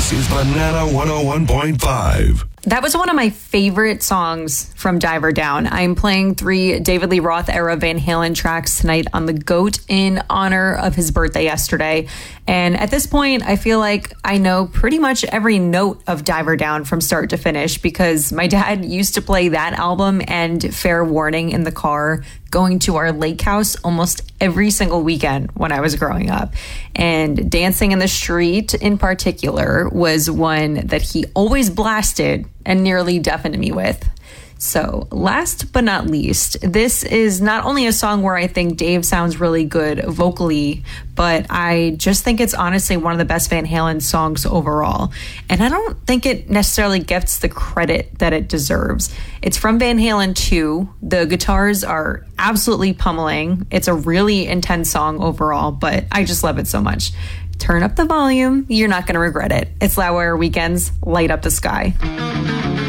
This is Banana 101.5. That was one of my favorite songs from Diver Down. I'm playing 3 David Lee Roth era Van Halen tracks tonight on The GOAT in honor of his birthday yesterday. And at this point, I feel like I know pretty much every note of Diver Down from start to finish because my dad used to play that album and Fair Warning in the car going to our lake house almost every single weekend when I was growing up. And Dancing in the Street in particular was one that he always blasted and nearly deafened me with. So last but not least, this is not only a song where I think Dave sounds really good vocally, but I just think it's honestly one of the best Van Halen songs overall. And I don't think it necessarily gets the credit that it deserves. It's from Van Halen 2. The guitars are absolutely pummeling. It's a really intense song overall, but I just love it so much. Turn up the volume. You're not going to regret it. It's Loudwire Weekends. Light up the sky.